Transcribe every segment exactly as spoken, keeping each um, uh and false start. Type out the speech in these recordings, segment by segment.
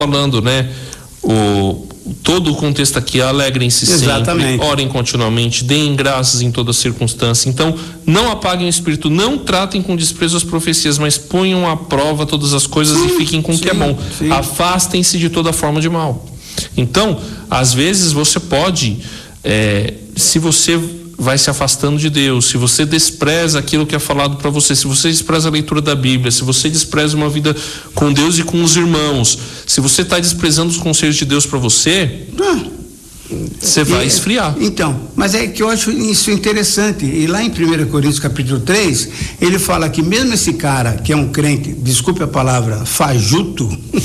falando, né? O, todo o contexto aqui, alegrem-se sempre, orem continuamente, deem graças em toda circunstância. Então, não apaguem o espírito, não tratem com desprezo as profecias, mas ponham à prova todas as coisas sim, e fiquem com o que é bom. Sim. Afastem-se de toda forma de mal. Então, às vezes você pode, é, se você vai se afastando de Deus, se você despreza aquilo que é falado para você, se você despreza a leitura da Bíblia, se você despreza uma vida com Deus e com os irmãos, se você está desprezando os conselhos de Deus para você, ah, você vai e, esfriar. Então, mas é que eu acho isso interessante, e lá em primeira Coríntios capítulo três, ele fala que mesmo esse cara que é um crente, desculpe a palavra, fajuto,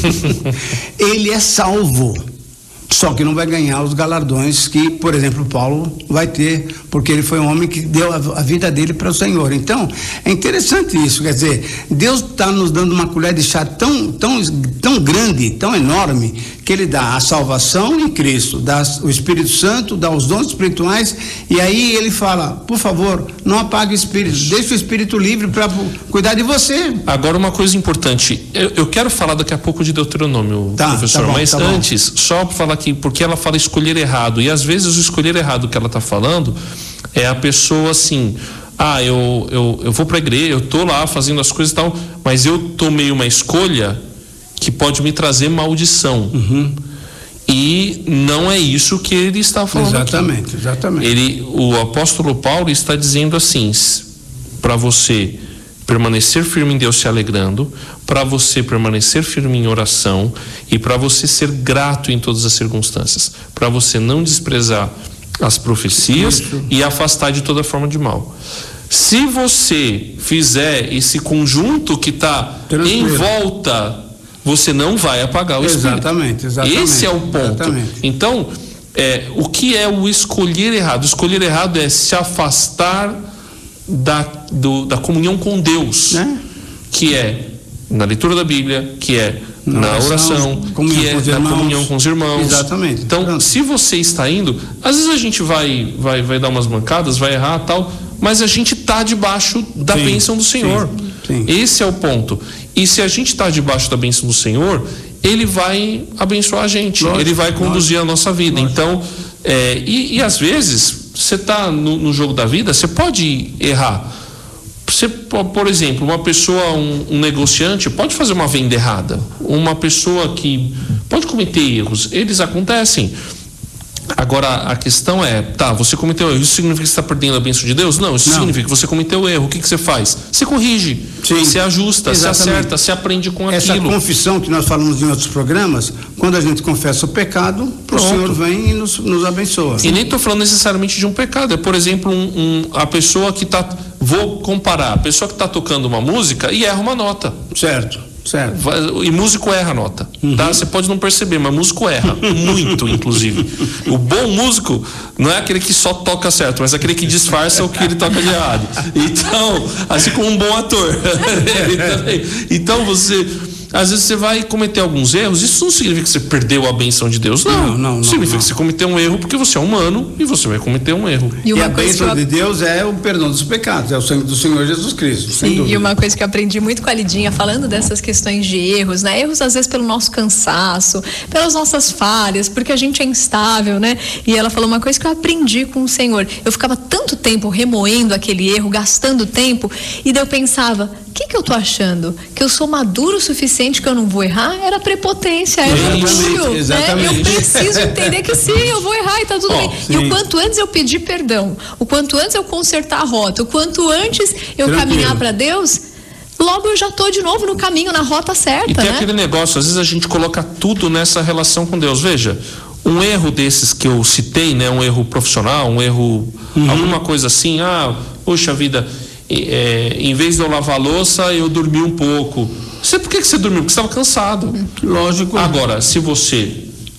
ele é salvo. Só que não vai ganhar os galardões que, por exemplo, Paulo vai ter, porque ele foi um homem que deu a, a vida dele para o Senhor. Então, é interessante isso, quer dizer, Deus está nos dando uma colher de chá tão, tão, tão grande, tão enorme, que ele dá a salvação em Cristo, dá o Espírito Santo, dá os dons espirituais, e aí ele fala, por favor, não apague o Espírito, deixe o Espírito livre para cuidar de você. Agora, uma coisa importante, eu, eu quero falar daqui a pouco de Deuteronômio, tá, professor, tá bom, mas tá antes, bom. Só para falar aqui, porque ela fala escolher errado, e às vezes o escolher errado que ela está falando é a pessoa assim, ah, eu, eu, eu vou para a igreja, eu tô lá fazendo as coisas e tal, mas eu tomei uma escolha que pode me trazer maldição. Uhum. E não é isso que ele está falando. Exatamente, aqui. exatamente. Ele, o apóstolo Paulo está dizendo assim, para você permanecer firme em Deus se alegrando, para você permanecer firme em oração e para você ser grato em todas as circunstâncias, para você não desprezar as profecias isso. E afastar de toda forma de mal. Se você fizer esse conjunto que está em volta, você não vai apagar o espírito. Exatamente, exatamente. Esse é o ponto. Exatamente. Então, é, o que é o escolher errado? O escolher errado é se afastar da, do, da comunhão com Deus, né? Que é na leitura da Bíblia, que é na, na oração, que é na irmãos. Comunhão com os irmãos. Exatamente. Então, Pronto. Se você está indo, às vezes a gente vai, vai, vai dar umas mancadas, vai errar tal, mas a gente está debaixo da sim, bênção do Senhor. Sim, sim. Esse é o ponto. E se a gente está debaixo da bênção do Senhor, Ele vai abençoar a gente, lógico, Ele vai conduzir lógico, a nossa vida. Lógico. Então, é, e, e às vezes, você está no, no jogo da vida, você pode errar. Você, por exemplo, uma pessoa, um, um negociante, pode fazer uma venda errada. Uma pessoa que pode cometer erros, eles acontecem. Agora, a questão é, tá, você cometeu erro, isso significa que você está perdendo a bênção de Deus? Não, isso Não. significa que você cometeu erro. O que, que você faz? Você corrige, Sim. você ajusta, Exatamente. Você acerta, você aprende com Essa aquilo. Essa confissão que nós falamos em outros programas, quando a gente confessa o pecado, Pronto. O Senhor vem e nos, nos abençoa. E nem estou falando necessariamente de um pecado, é, por exemplo, um, um, a pessoa que está, vou comparar, a pessoa que está tocando uma música e erra uma nota. Certo. Certo. E músico erra a nota, uhum. tá? Você pode não perceber, mas músico erra muito, inclusive. O bom músico não é aquele que só toca certo, mas aquele que disfarça o que ele toca de errado. Então, assim como um bom ator. Então você, às vezes você vai cometer alguns erros. Isso não significa que você perdeu a bênção de Deus, não. Não, não, não significa não. que você cometeu um erro porque você é humano e você vai cometer um erro. E, e a bênção de Deus é o perdão dos pecados, é o sangue do Senhor Jesus Cristo. Sim, e uma coisa que eu aprendi muito com a Lidinha, falando dessas questões de erros, né? Erros às vezes pelo nosso cansaço, pelas nossas falhas, porque a gente é instável, né? E ela falou uma coisa que eu aprendi com o Senhor. Eu ficava tanto tempo remoendo aquele erro, gastando tempo, e daí eu pensava, o que que eu tô achando? Que eu sou maduro o suficiente que eu não vou errar? Era prepotência, era orgulho, né? Eu preciso entender que sim, eu vou errar e tá tudo oh, bem. Sim. E o quanto antes eu pedir perdão, o quanto antes eu consertar a rota, o quanto antes eu Tranquilo. Caminhar para Deus, logo eu já tô de novo no caminho, na rota certa, e tem né? aquele negócio, às vezes a gente coloca tudo nessa relação com Deus. Veja, um erro desses que eu citei, né? Um erro profissional, um erro, uhum. alguma coisa assim, ah, poxa vida, é, em vez de eu lavar a louça, eu dormi um pouco. Você, por que, que você dormiu? Porque você estava cansado. Lógico. Agora, se você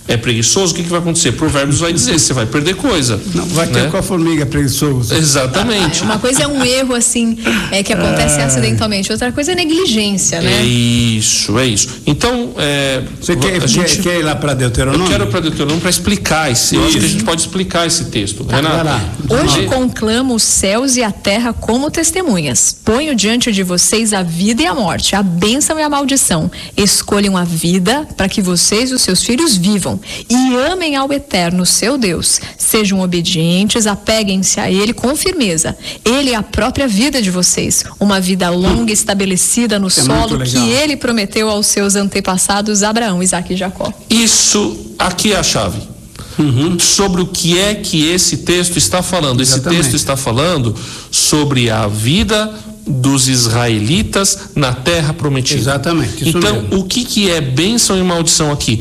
é preguiçoso, o que, que vai acontecer? Provérbios vai dizer, você vai perder coisa. Não, vai ter né? com a formiga preguiçoso. Exatamente. Uma coisa é um erro, assim, é, que acontece é... acidentalmente, outra coisa é negligência, né? É isso, é isso. Então, é, você quer, gente, quer, quer ir lá para Deuteronômio? Eu quero para Deuteronômio para explicar esse, eu acho que a gente pode explicar esse texto. Tá. Renata. Hoje conclamo os céus e a terra como testemunhas. Ponho diante de vocês a vida e a morte, a bênção e a maldição. Escolham a vida para que vocês e os seus filhos vivam e amem ao Eterno, seu Deus. Sejam obedientes, apeguem-se a Ele com firmeza. Ele é a própria vida de vocês, uma vida longa estabelecida no é solo que Ele prometeu aos seus antepassados Abraão, Isaque e Jacó. Isso aqui é a chave. Uhum. Sobre o que é que esse texto está falando. Exatamente. Esse texto está falando sobre a vida dos israelitas na terra prometida. Exatamente. Isso então, mesmo. o que, que é bênção e maldição aqui?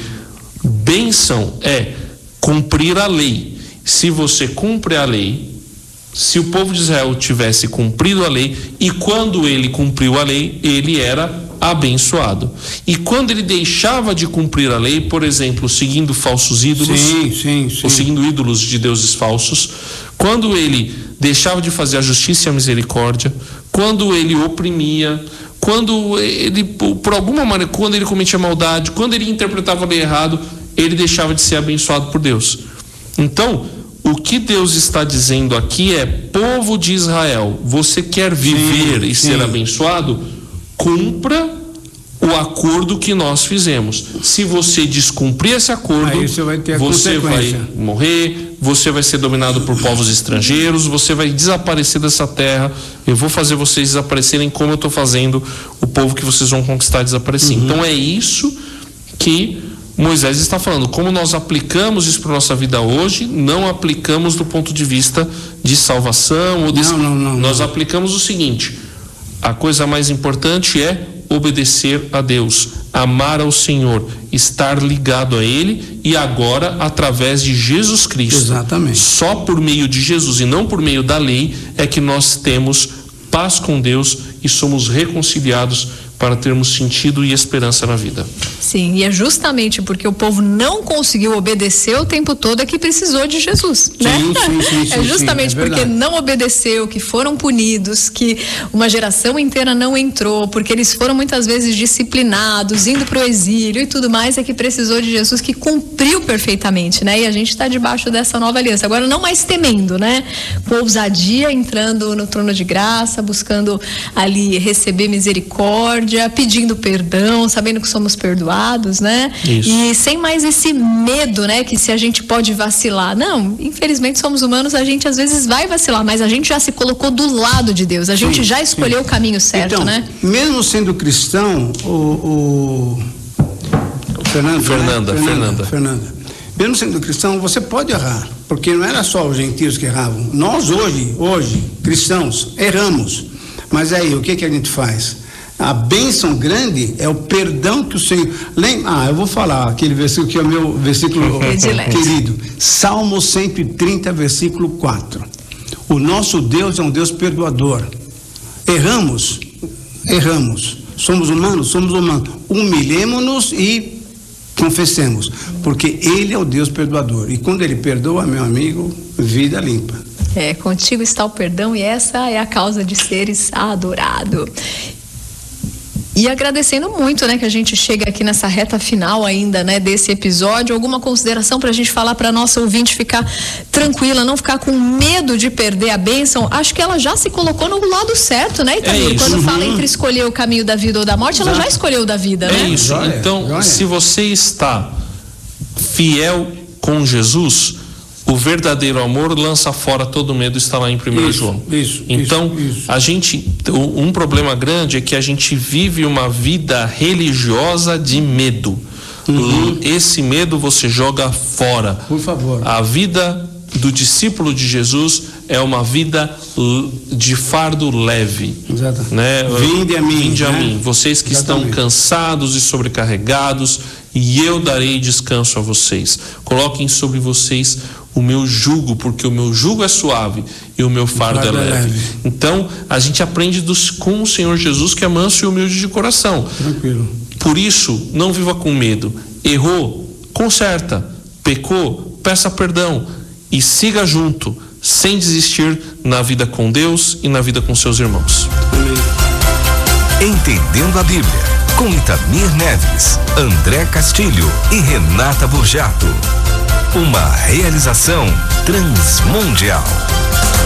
Bênção é cumprir a lei. Se você cumpre a lei, se o povo de Israel tivesse cumprido a lei, e quando ele cumpriu a lei, ele era abençoado. E quando ele deixava de cumprir a lei, por exemplo, seguindo falsos ídolos, sim, sim, sim. ou seguindo ídolos de deuses falsos, quando ele deixava de fazer a justiça e a misericórdia, quando ele oprimia, quando ele, por alguma maneira, quando ele cometia maldade, quando ele interpretava a lei errado, ele deixava de ser abençoado por Deus. Então, o que Deus está dizendo aqui é: povo de Israel, você quer viver sim, e sim. ser abençoado? Cumpra o acordo que nós fizemos. Se você descumprir esse acordo, aí você vai ter a você vai morrer, você vai ser dominado por povos estrangeiros, você vai desaparecer dessa terra. Eu vou fazer vocês desaparecerem como eu estou fazendo o povo que vocês vão conquistar desaparecer. Uhum. Então é isso que Moisés está falando. Como nós aplicamos isso para a nossa vida hoje, não aplicamos do ponto de vista de salvação. Ou desse... não, não, não, nós não. aplicamos o seguinte: a coisa mais importante é obedecer a Deus, amar ao Senhor, estar ligado a Ele, e agora através de Jesus Cristo. Exatamente. Só por meio de Jesus e não por meio da lei é que nós temos paz com Deus e somos reconciliados para termos sentido e esperança na vida. Sim, e é justamente porque o povo não conseguiu obedecer o tempo todo é que precisou de Jesus, sim, né? Sim, sim, sim, é justamente sim, é porque não obedeceu, que foram punidos, que uma geração inteira não entrou, porque eles foram muitas vezes disciplinados, indo para o exílio e tudo mais, é que precisou de Jesus, que cumpriu perfeitamente, né? E a gente está debaixo dessa nova aliança. Agora, não mais temendo, né? Com ousadia, entrando no trono de graça, buscando ali receber misericórdia, pedindo perdão, sabendo que somos perdoados, né? Isso. E sem mais esse medo, né? Que se a gente pode vacilar. Não, infelizmente somos humanos, a gente às vezes vai vacilar, mas a gente já se colocou do lado de Deus, a gente sim, já escolheu sim. o caminho certo, então, né? Mesmo sendo cristão, o, o... Fernando, Fernanda, né? Fernanda, Fernanda. Fernanda. Mesmo sendo cristão, você pode errar, porque não era só os gentios que erravam. Nós hoje, hoje, cristãos, erramos. Mas aí, o que que a gente faz? A bênção grande é o perdão que o Senhor... Lembra? Ah, eu vou falar aquele versículo que é o meu versículo querido. Salmo cento e trinta, versículo quatro. O nosso Deus é um Deus perdoador. Erramos, erramos. Somos humanos, somos humanos. Humilhemos-nos e confessemos, porque Ele é o Deus perdoador. E quando Ele perdoa, meu amigo, vida limpa. É, contigo está o perdão e essa é a causa de seres adorado. E agradecendo muito, né, que a gente chega aqui nessa reta final ainda, né, desse episódio. Alguma consideração para a gente falar para nossa ouvinte ficar tranquila, não ficar com medo de perder a bênção? Acho que ela já se colocou no lado certo, né, Itamir? É Quando uhum. fala entre escolher o caminho da vida ou da morte, ela já, já escolheu o da vida, é né? É isso. Joia, então, joia. Se você está fiel com Jesus, o verdadeiro amor lança fora todo medo, está lá em primeiro João. Isso, então, isso, isso. a gente, um problema grande é que a gente vive uma vida religiosa de medo. Uhum. Esse medo você joga fora. Por favor. A vida do discípulo de Jesus é uma vida de fardo leve. Exato. Né? Vinde a mim. Vinde a né? mim. Vocês que Exatamente. Estão cansados e sobrecarregados, e eu darei descanso a vocês. Coloquem sobre vocês o meu jugo, porque o meu jugo é suave e o meu fardo, o fardo é, leve. é leve. Então, a gente aprende dos, com o Senhor Jesus, que é manso e humilde de coração. Tranquilo. Por isso, não viva com medo. Errou, conserta. Pecou, peça perdão e siga junto, sem desistir na vida com Deus e na vida com seus irmãos. Entendendo a Bíblia, com Itamir Neves, André Castilho e Renata Burjato. Uma realização Transmundial.